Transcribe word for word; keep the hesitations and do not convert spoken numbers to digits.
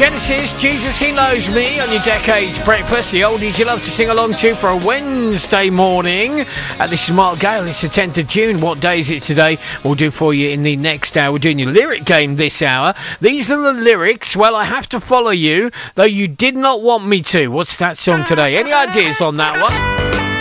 Genesis, Jesus He Knows Me on your Decades Breakfast, the oldies you love to sing along to for a Wednesday morning. Uh, this is Mark Gale, it's the tenth of June. What day is it today? We'll do for you in the next hour. We're doing your lyric game this hour. These are the lyrics. Well, I have to follow you, though you did not want me to. What's that song today? Any ideas on that one?